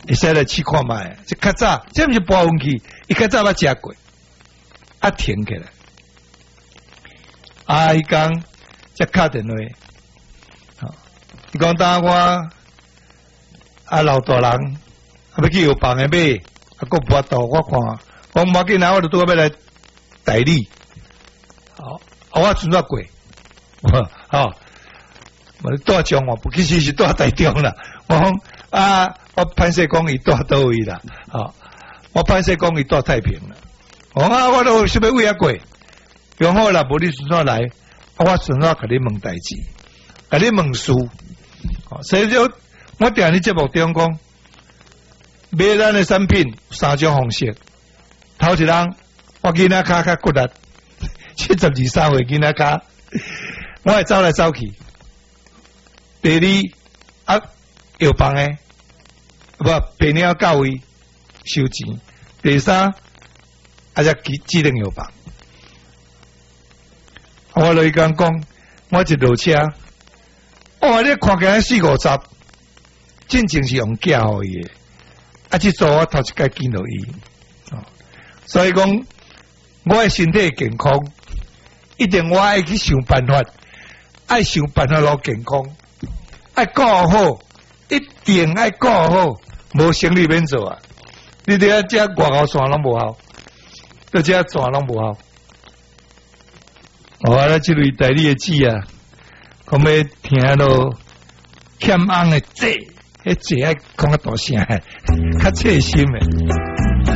会使来试看卖，这较早，这毋是搬运气，伊较早捌食过，啊停起来，伊讲才敲电话，伊讲当我老大人要去药房诶买，个无到我看，我无紧啊，我就拄要来代理，我准备过，我带中我不其实是带台中啦，我讲我潘社讲伊带倒位啦，我潘社讲伊带太平啦，我都想要为遐过，用好啦，无你顺续来，我顺续甲你问代志，甲你问事，所以就我定喺节目中讲，买咱的产品3种方式，头一人我囡仔骹较骨力，72、3岁囡仔骹，我会走来走去。第二药房诶，病鸟到位收钱。第三只指定药房。我来讲，我一落车，你看起来40-50，真正是用假互伊诶。这做我头一届见到伊，所以讲我诶身体健康，一定我爱去想办法，爱想办法攞健康。爱顾好，一定爱顾好，无生理免做啊！你哋只外口线拢无效，到只线拢无效。咱即类代理的纸啊，讲要听咯，欠翁的债，迄债爱讲较大声，较切心的。